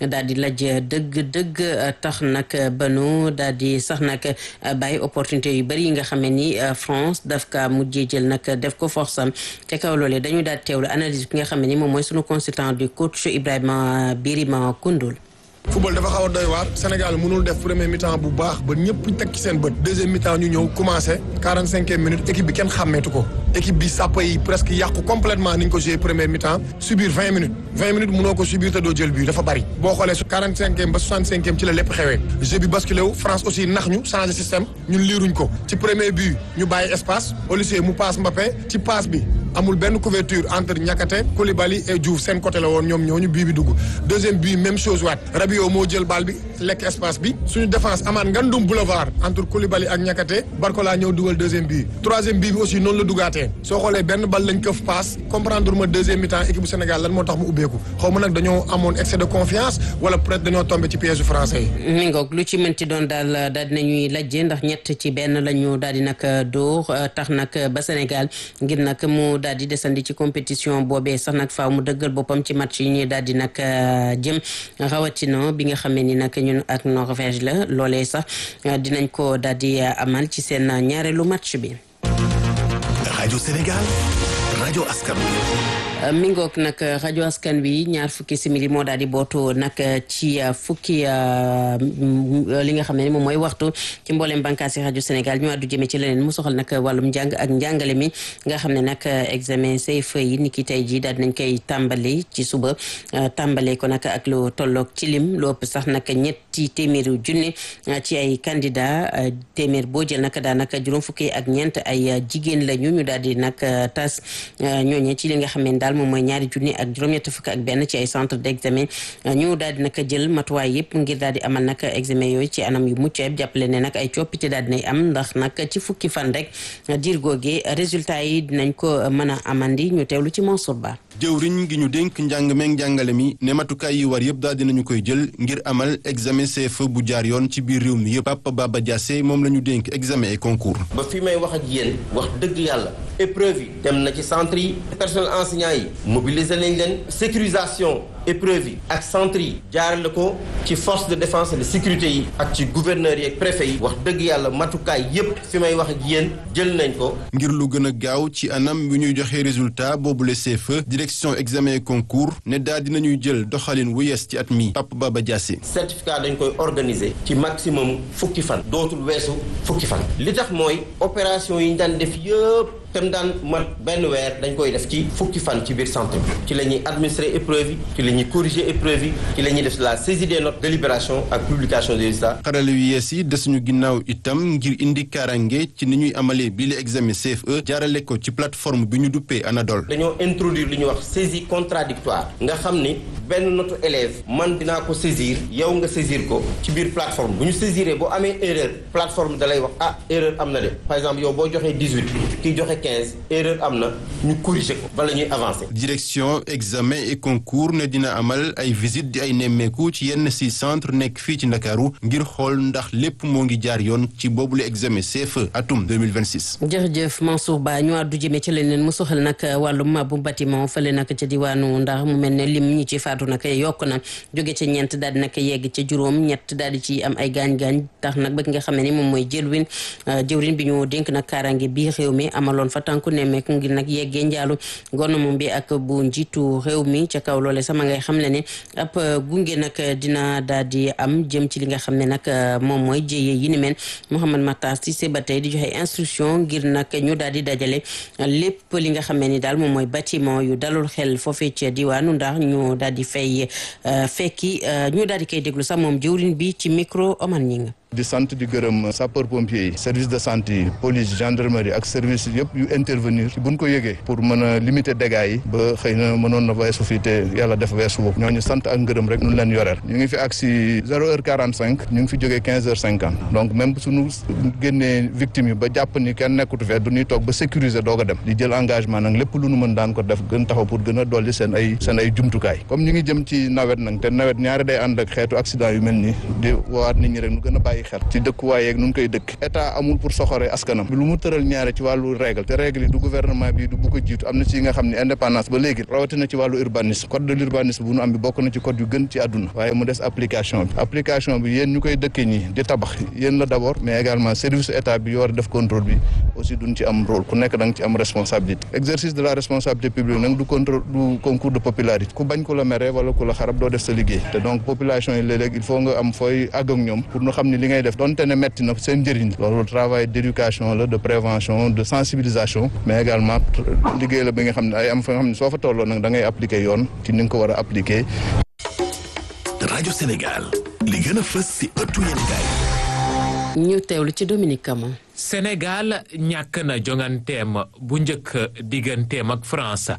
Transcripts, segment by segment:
daal di laj dëgg tax nag banu daal di sax nag bàyyi opportunité yu bëri yi nga xam ne ni France daf ka mujjee jël nag def ko force am te kaw loolee dañu daal teewlu analyse bi nga xam ne ni moom mooy sunu consultant du coach Ibrahima Birima Koundoul. football dafa xaw a doy waar Sénégal mënul def premier mi-temps bu baax ba ñëpp teg ci seen bët deuxième mi-temps ñu ñëw commencé 45e minute équipe bi kenn xàmmeetu ko équipe bi sàppa yi presque yàqu complètement ni ñu ko joué premier mi-temps subir 20 minutes mënoo ko subir te doo jël bi dafa bari boo xoolee su 45e ba 65e ci la lépp xewee jeu bi basculé wu France aussi nax ñu changé système ñun liiruñ ko ci premier but ñu bàyyi espace au lycée mu passe Mbappé ci passe bi amul benn couverture entre Niakhaté Koulibaly et Diouf seen côté la woon ñoom ñooñu bii bi dugg deuxième but même chose waat Rabiot moo jël bal bi lekk espace bi suñu défense amaan ngandum boulevard entre Koulibaly ak Niakhaté Barcola ñëw dugal deuxième but troisième but bi aussi noonu la dugaatee soo xoolee benn bal lañ këf passe comprendre ma deuxième mi-temps équipe bu Sénégal lan moo tax mu ubbeeku xaw ma nag dañoo amoon excès de confiance wala peut-être dañoo tombé ci piège français yi. mi ngoog lu ci mënti doon daal dinañuy lajjee ndax ñett ci benn la ñu daal di nag dóor tax nag ba Sénégal ngir nag mu daal di desandi ci compétition boobee sax nag faaw mu dëggal boppam ci match yi ñuy daal di nag jëm rawatina bi nga xamee ni nag ñun ak Norvège la loolee sax dinañ ko daal di amal ci seen ñaareelu match bi. rajo Sénégal rajo askan mi ngoog nag rajo askan wi ñaar fukki simili moo daal di bootu nag ci fukki li nga xam ne moom mooy waxtu ci mboolem bànqaas yi rajo Sénégal ñu àddu jëmee ci leneen mu soxal nag wàllum njàng ak njàngale mi nga xam ne nag examen CFEE yi ni ki tey jii daal dinañ koy tàmbali ci suba tàmbale ko nag ak lu tolloog ci lim lu ëpp sax nag ñetti téeméeri junne ci ay candidat téeméer boo jël nag daanaka juróom fukki ak ñeent ay jigéen la ñu daal di nag tas ñooñe ci li nga xam ne daal moom mooy ñaari junni ak juróom-ñett fukk ak benn ci ay centre d'examen ñu daal di nag jël matuwaay yëpp ngir daal di amal nag examen yooyu ci anam yu mucc ayib jàppale ne nag ay coppite daal dinay am ndax nag ci fukki fan rek diir googee résultat yi dinañ ko mën a amandi ñu teewlu ci Mansour Ba. jëwriñ gi ñu dénk njàng meeg njàngale mi ne matukaay yi war yëpp daal dinañu koy jël ngir amal examen CFEE bu jaar yoon ci biir réew mi yëpp Papa Baba Diassé moom la ñu dénk examen et concours. ba fi may wax ak yéen wax dëgg yàlla épreuve yi dem na ci centre yi personnel enseignant yi mobiliser nañ leen sécurisation épreuve yi ak centre yi jaarale ko ci force de défense et de sécurité yi ak ci gouverneurs yi ak préfet yi wax dëgg yàlla matukaay yépp fi may wax ak yéen jël nañ ko. ngir lu gën a gaaw ci anam wi ñuy joxe résultat boobule CFEE direction examen et concours ne daal dinañuy jël doxalin wu yees ci at mi Papa Baba Diassé. certificat dañ koy organiser ci maximum fukki fan dootul weesu fukki fan li tax mooy opération yi ñu daan def yëpp tem daan mat benn weer dañ koy def ci fukki fan ci biir centre bi ci la ñuy administrer épreuve yi ci la ñuy corriger épreuve yi ci la ñuy def la saisie des notes délibération ak publication des résultats. xarale yu yees yi des ñu ginnaaw itam ngir indi kaaraange ci ni ñuy amalee bii la examen CFEE jaarale ko ci plateforme bi ñu duppee Anadol. dañoo introduire li ñuy wax saisie contradictoire nga xam ni benn notu élève man dinaa ko saisir yow nga saisir ko ci biir plateforme bu ñu saisiree boo amee erreur plateforme da lay wax erreur am na de par exemple yow boo joxee 18 kii joxe 15 erreur am na ñu corriger ko bala ñuy avancer. direction examen et concours ne dina amal ay visite di ay nemmeeku ci yenn si centre nekk fii ci Ndakaaru ngir xool ndax lépp moo ngi jaar yoon ci boobule examen CFEE atum 2026. jërëjëf Mansour Ba ñu àddu jëmee ci leneen mu soxal nag wàllum bu bâtiment fële nag ca diwaanu Ndar mu mel ne lim ñi ci faatu nag yokk na jóge ca ñeent daal di nag yegg ca juróom ñett daal di ci am ay gaañ-gaañ tax nag ba nga xam ne ni moom mooy jëwriñ bi ñu dénk nag kaaraange bi réew mi amaloon fa tànku nemmeeku ngir nag yeggee njaalu gouvernement bi ak bu njiitu réew mi ca kaw loole sama ngay xam ne ab gunge nag dina daal di am jëm ci li nga xam ne nag moom mooy jéyee yi ni mel Mouhamed Matar Cissé ba tey di joxe instruction ngir nag ñu daal di dajale lépp li nga xam ne ni daal moom mooy bâtiment yu dalul xel foofee ca diwaanu ndax ñu daal di fay fekki ñu daal di koy déglu sax moom jëwriñ bi ci micro Omar Ñing di sant di gërëm sapeur pompier yi service de santé yi police gendarmerie ak service yëpp yu intervenir ci buñ ko yëgee pour mën a limiter dégâts yi ba xëy na mënoon na weesu fii te yàlla def weesu boobu ñooñu sant ak ngërëm rek ñu leen yoreel ñu ngi fi ak si 0h45 ñu ngi fi jógee 15h50 donc même suñu génnee victimes yi ba jàpp ni kenn nekkutu fee du ñuy toog ba sécuriser doog a dem di jël engagement nag lépp lu nu mën daan ko def gën taxaw pour gën a dolli seen ay jumtukaay comme ñu ngi jëm ci nawet nag te nawet ñaari day ànd ak xeetu accident yu mel nii di woowaat nit ñi rek ñu gën a bàyyi bàyyi xel ci dëkkuwaay yeeg nu ñu koy dëkk état amul pour soxore askanam lu mu tëral ñaare ci wàllu règle te règle yi du gouvernement bi du bu ko jiitu am na ci nga xam ne indépendance ba léegi rawatina ci wàllu urbanisme code de l'urbanisme bu nu am bi bokk na ci code yu gën ci àdduna waaye mu des application bi yéen ñu koy dëkkee ñi di tabax yéen la d'abord mais également service état bi yor def contrôle bi aussi duñ ci am rôle ku nekk da nga ci am responsabilité exercice de la responsabilité publique nag du contrôle du concours de popularité ku bañ ku la mere wala ku la xarab doo def sa liggéey te donc population yi léeg-léeg il faut nga am fooy àgg ak ñoom pour ñu xam ne li ngay def donte ne metti na seen njëriñ loolu travail d'éducation la de prévention de sensibilisation mais également liggéey la bi nga xam ne ay am fa nga xam ne soo fa tolloo nag da ngay appliquer yoon ci ni nga ko war a appliquer. rajo Sénégal li gën a fës ci ëttu yéenekaay. ñu teewlu ci Dominique Camon. Sénégal ñàkk na jonganteem bu njëkk digganteem ak France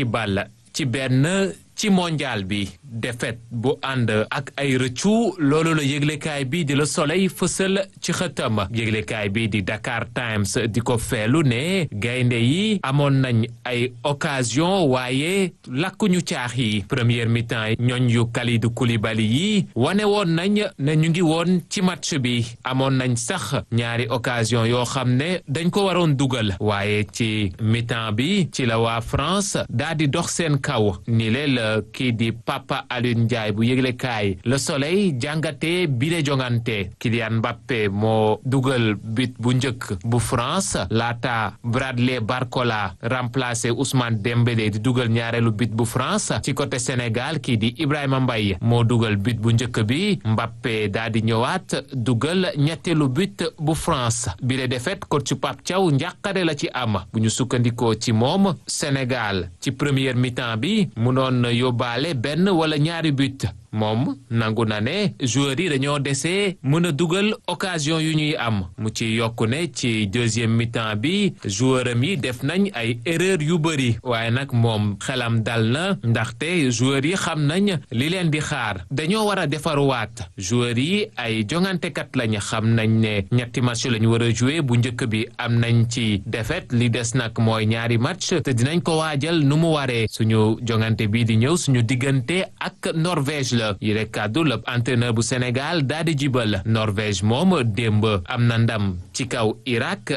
3-1 ci mondial bi défaite bu ànd ak ay rëccu loolu la yëglekaay bi di Le Soleil fësal ci xëtam yëglekaay bi di Dakar Times di ko feelu ne gaynde yi amoon nañ ay occasion waaye lakkuñu caax yi première mi-temps yi ñooñ yu Kalidou Koulibaly yi wane woon nañ ne ñu ngi woon ci match bi amoon nañ sax ñaari occasion yoo xam ne dañ ko waroon dugal waaye ci mi-temps bi ci la waa France daa di dox seen kaw ni leen kii di Papa Alioune Ndiaye bu yëglekaay Le Soleil jàngatee bile jongante Kylian Mbappé moo dugal but bu njëkk bu France laata Bradley Barcola remplacé Ousmane Dembélé di dugal ñaareelu but bu France ci côté Sénégal kii di Ibrahima Mbaye moo dugal but bu njëkk bi Mbappé daa di ñëwaat dugal ñetteelu but bu France bile défaite coach Pape Thiaw njàqare la ci am bu ñu sukkandikoo ci moom Sénégal ci première mi-temps bi mu noon yóbbaale benn wala ñaari but moom nangu na ne joueurs yi dañoo desee mën a dugal occasion yu ñuy am mu ci yokku ne ci deuxième mi-temps bi joueuram yi def nañ ay erreur yu bëri waaye nag moom xelam dal na ndaxte joueurs yi xam nañ li leen di xaar dañoo war a defaruwaat joueurs yi ay jongantekat lañ xam nañ ne ñetti match lañ war a jouer bu njëkk bi am nañ ci défaite li des nag mooy ñaari match te dinañ ko waajal nu mu waree suñu jongante bii di ñëw suñu diggante ak Norvège la yile kàddu la entraîneur bu Sénégal daa di jibal Norvège moom démb am na ndam ci kaw Irak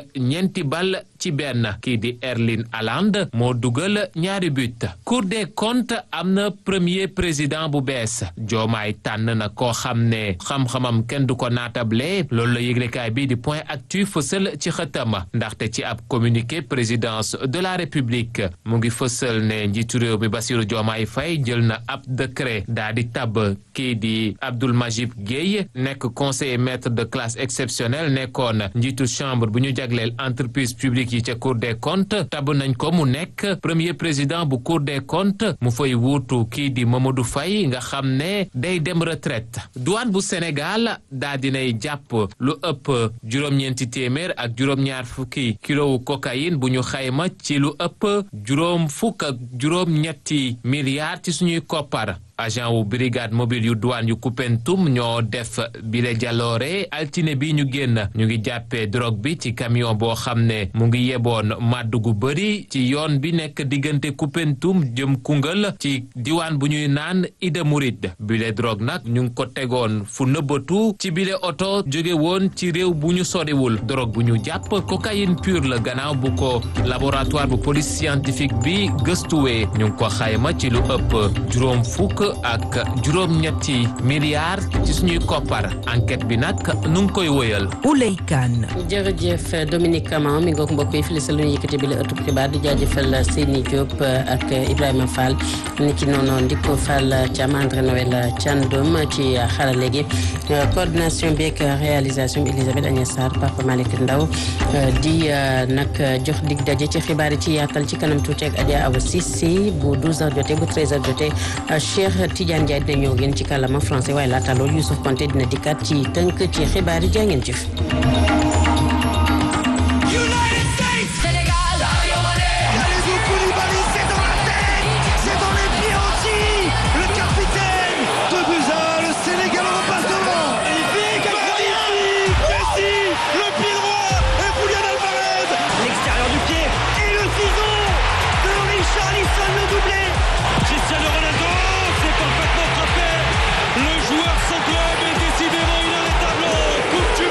4-1 kii di Erling Haaland moo dugal ñaari but Cour des comptes am na premier président bu bees Diomaye tànn na koo xam ne xam-xamam kenn du ko naatable loolu la yëglekaay bi di Point Actu fësal ci xëtam ndaxte ci ab communiqué présidence de la République mu ngi fësal ne njiitu réew mi Bassirou Diomaye Faye jël na ab décret daa di tabb kii di Abdoul Majib Gueye nekk conseiller maître de classe exceptionnelle nekkoon njiitu chambre bu ñu jagleel entreprise publique yi ca Cour des comptes tabb nañ ko mu nekk premier président bu Cour des comptes mu fay wuutu kii di Mamadou Faye nga xam ne day dem retraite douane bu Sénégal daa dinay jàpp lu ëpp juróom-ñeenti téeméer ak juróom-ñaar fukki kilowu cocaïne bu ñu xayma ci lu ëpp juróom fukk ak juróom-ñetti milliards ci suñuy koppar agent wu brigade mobile yu douane yu Koupentoum ñoo def bile jaloore altine bi ñu génn ñu ngi jàppee drogue bi ci camion boo xam ne mu ngi yeboon màdd gu bëri ci yoon bi nekk diggante Koupentoum jëm Koungheul ci diwaan bu ñuy naan Ida Mouride bile drogue nag ñu ngi ko tegoon fu nëbbatu ci bile oto jóge woon ci réew bu ñu soriwul drogue bu ñu jàpp cocaïne pure la gannaaw bu ko laboratoire bu police scientifique bi gëstuwee ñu ngi ko xayma ci lu ëpp juróom fukk ak juróom-ñetti milliards ci suñuy koppar enquête bi nag nu ngi koy wëyal. Ouley Kane. jërëjëf Dominique Camon mi ngoog mbokk yi fii la sa lu ñu yëkkati bi la ëttub xibaar di jaajëfal Seyni Diop ak Ibrahima Fall ni ki noonu Ndiko Fall Thiam André Noël Thiandoum ci xarale gi coordination bi ak réalisation bi Elisabeth Agnès Sarr Papa Malick Ndaw di nag jox dig daje ci xibaar yi ci yaatal ci kanam tuuti ak Adja Awa Cissé bu 12h jotee bu 13h jotee Cheikh Tidiane Ndiaye dina ñëw ngeen ci kàllaama français waaye laata loolu Youssouf Konté dina dikkaat ci tënk ci xibaar yi jaa ngeen jëf. Le joueur sans club est décidément inarrêtable. Coupe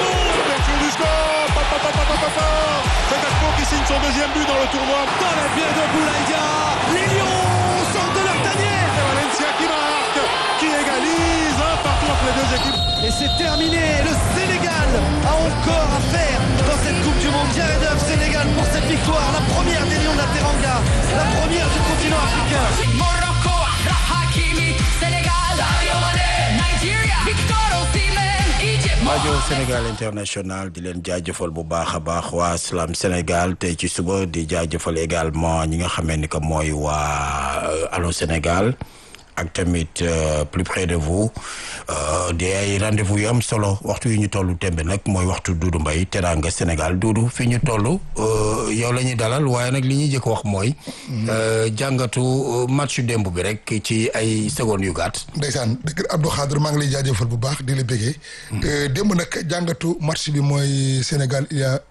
son deuxième but dans le tournoi. Dans la pied de Boulaïdia, les Lions sortent de leur tanière. Et Valencia qui marque, qui égalise un partout entre les deux équipes. Et c'est terminé. Le Sénégal a encore à faire dans cette Coupe du Monde. Jared Huff, Sénégal pour cette victoire, la première des Lions de la Teranga, la première du continent africain. Morocco, Hakimi, Sénégal, Sadio Mané, Nigeria, Victor Osimhen, Egypt. rajo Sénégal international di leen jaajëfal bu baax a baax waa Slam Sénégal tey ci suba di jaajëfal également ñi nga xamee ni que mooy waa Allô Sénégal ak tamit plus près de vous di ay rendez-vous yu am solo waxtu yu ñu tollu tembe nag mooy waxtu Doudou Mbaye Teranga Sénégal Doudou fi ñu toll yow la ñuy dalal waaye nag li ñuy jëkk wax mooy jàngatu match démb bi rek ci ay secondes yu gàtt. ndeysaan dëgg Abdou Khadre maa ngi lay jaajëfal bu baax di la bëggee démb nag jàngatu match bi mooy Sénégal il y a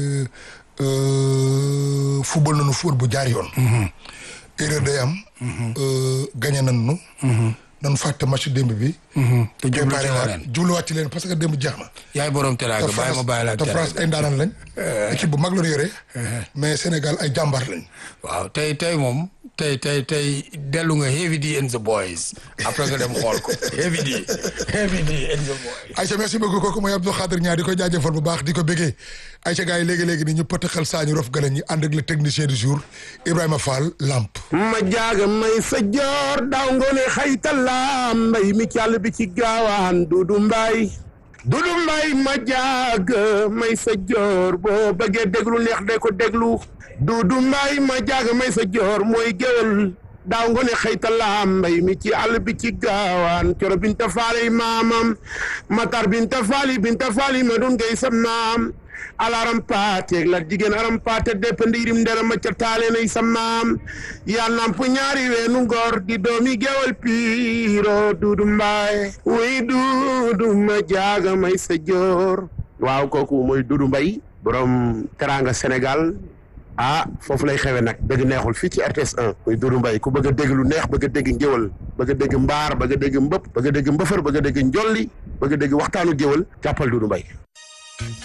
football nañu foot bu jaar yoon erreur day am gagné nañu nan fàtte match démb bi te jubluwaat ci leen parce que démb jeex na yaay borom Teranga bàyyi ma bàyyi la te France ay ndaanaan lañ équipe bu mag la ñu yore mais Sénégal ay jàmbaar lañ waaw tey moom tey dellu nga heavy D and the boys après nga dem xool ko heavy D and the boys. Aïcha merci beaucoup kooku mooy Abdou Khadre ñaar di ko jaajëfal bu baax di ko bëggee Aïcha gars yi léegi ni ñu pëtëxal saañu rof galañ ñi ànd ak le technicien du jour Ibrahima Fall Lamp ma jaaga may sa joor daaw ngoone xaytala mbay mi càll bi ci gaawaan Doudou Mbaye ma jaaga may sa joor boo bëggee déglu neex de ko déglu Doudou Mbaye ma jaaga may sa joor mooy géwél daaw ngoone xaytala mbay mi ci àll bi ci gaawaan coro binta faali maamam matar binta faali ma doon ngay sam naam alaram paate la jigéen aram paate depp ndiirim ndera ma ca taale nay sam naam yaa namp ñaari weenu ngor di doomi gewal piiro Doudou Mbaye wuy Doudou ma jaaga may sa joor waaw kooku mooy Doudou Mbaye borom Teranga Sénégal foofu lay xewe nag dëgg neexul fii ci RTS 1 muy Doudou Mbaye ku bëgg a dégg lu neex bëgg a dégg ngéwal bëgg a dégg mbaar bëgg a dégg mbëpp bëgg a dégg mbëfër bëgg a dégg njolli bëgg a dégg waxtaanu géwal jàppal Doudou Mbaye